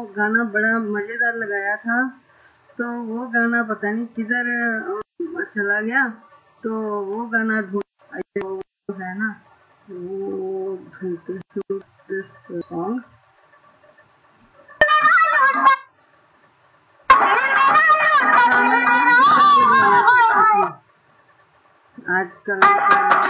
गाना बड़ा मज़ेदार लगाया था, तो वो गाना पता नहीं किधर चला गया। तो वो गाना ढूंढ है ना, वो ढूंढते सॉन्ग आजकल